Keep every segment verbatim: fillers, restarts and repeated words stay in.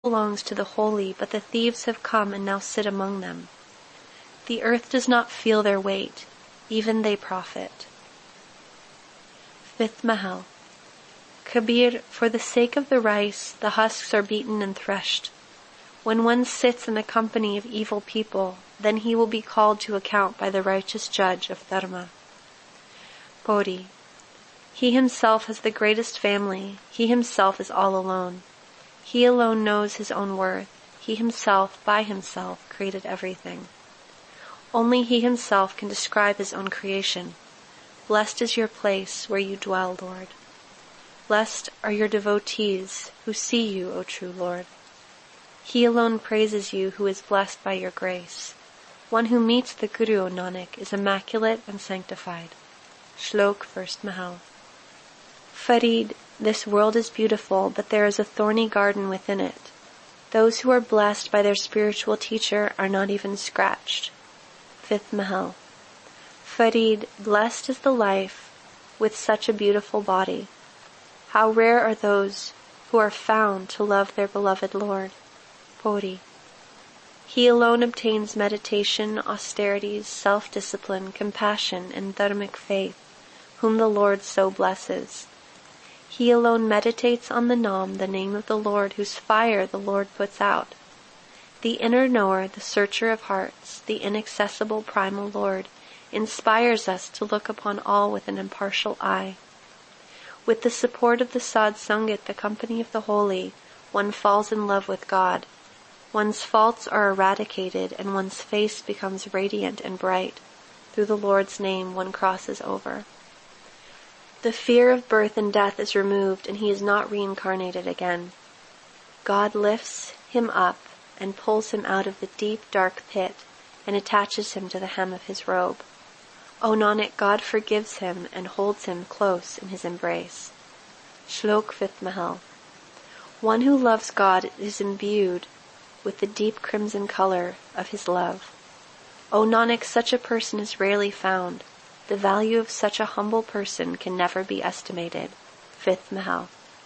belongs to the holy, but the thieves have come and now sit among them. The earth does not feel their weight, even they profit. Fifth Mahal. Kabir, for the sake of the rice, the husks are beaten and threshed. When one sits in the company of evil people, then he will be called to account by the righteous judge of Dharma. Bodhi. He himself has the greatest family. He himself is all alone. He alone knows his own worth. He himself, by himself, created everything. Only he himself can describe his own creation. Blessed is your place where you dwell, Lord. Blessed are your devotees who see you, O true Lord. He alone praises you who is blessed by your grace. One who meets the Guru, O Nanak, is immaculate and sanctified. Shlok First Mahal. Farid, this world is beautiful, but there is a thorny garden within it. Those who are blessed by their spiritual teacher are not even scratched. Fifth Mahal. Farid, blessed is the life with such a beautiful body. How rare are those who are found to love their beloved Lord. Bodhi. He alone obtains meditation, austerities, self-discipline, compassion, and dharmic faith, whom the Lord so blesses. He alone meditates on the Nam, the name of the Lord, whose fire the Lord puts out. The inner knower, the searcher of hearts, the inaccessible primal Lord, inspires us to look upon all with an impartial eye. With the support of the Sadh Sangat, the company of the holy, one falls in love with God. One's faults are eradicated and one's face becomes radiant and bright. Through the Lord's name one crosses over. The fear of birth and death is removed and he is not reincarnated again. God lifts him up and pulls him out of the deep dark pit and attaches him to the hem of his robe. O Nanak, God forgives him and holds him close in his embrace. Shlok Fifth Mahal. One who loves God is imbued with the deep crimson color of his love. O Nanak, such a person is rarely found. The value of such a humble person can never be estimated. Fifth Mahal.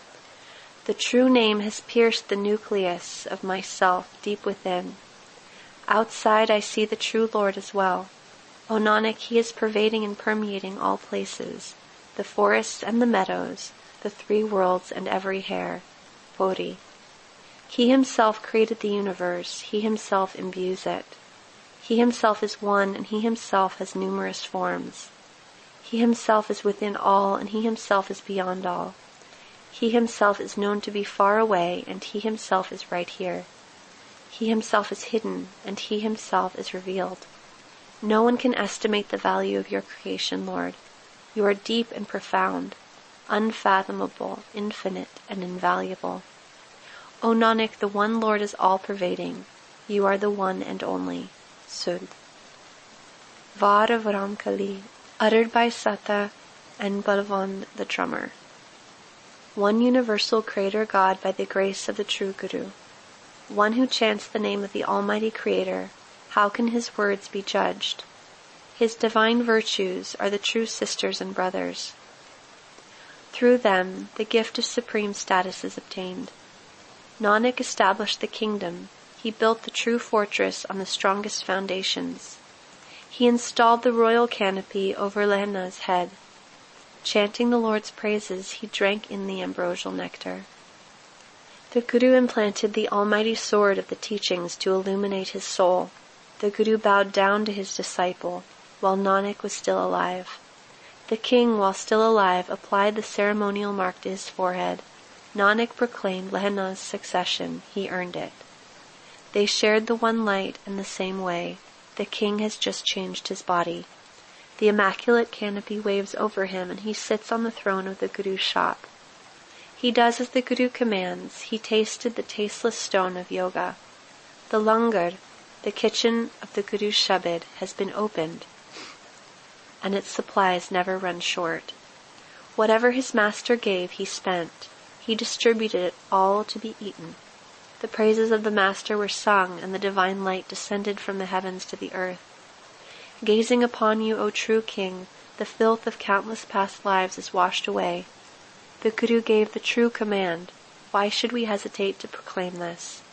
The true name has pierced the nucleus of myself deep within. Outside I see the true Lord as well. O Nanak, he is pervading and permeating all places, the forests and the meadows, the three worlds and every hair. Bodhi. He himself created the universe, he himself imbues it. He himself is one and he himself has numerous forms. He himself is within all and he himself is beyond all. He himself is known to be far away and he himself is right here. He himself is hidden and he himself is revealed. No one can estimate the value of your creation, Lord. You are deep and profound, unfathomable, infinite, and invaluable. O Nanak, the one Lord is all-pervading. You are the one and only. Sud. Vara Varamkali, uttered by Sata and Balvan the drummer. One universal Creator God by the grace of the true Guru. One who chants the name of the Almighty Creator, how can his words be judged? His divine virtues are the true sisters and brothers. Through them, the gift of supreme status is obtained. Nanak established the kingdom. He built the true fortress on the strongest foundations. He installed the royal canopy over Lehna's head. Chanting the Lord's praises, he drank in the ambrosial nectar. The Guru implanted the almighty sword of the teachings to illuminate his soul. The Guru bowed down to his disciple, while Nanak was still alive. The king, while still alive, applied the ceremonial mark to his forehead. Nanak proclaimed Lehna's succession. He earned it. They shared the one light in the same way. The king has just changed his body. The immaculate canopy waves over him and he sits on the throne of the Guru's shop. He does as the Guru commands. He tasted the tasteless stone of yoga. The langar, the kitchen of the Guru's Shabad, has been opened and its supplies never run short. Whatever his master gave, he spent. He distributed it all to be eaten. The praises of the Master were sung, and the divine light descended from the heavens to the earth. Gazing upon you, O true King, the filth of countless past lives is washed away. The Guru gave the true command. Why should we hesitate to proclaim this?